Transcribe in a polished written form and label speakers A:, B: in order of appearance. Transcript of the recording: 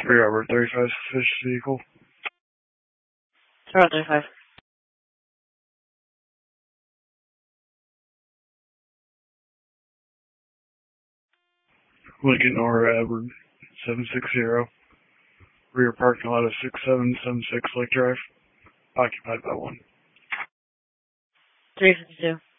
A: 3 Robert 35 suspicious vehicle.
B: 3 Robert 35.
A: Lincoln or Edward 760. Rear parking lot of 6776 Lake Drive. Occupied by 1.
B: 352.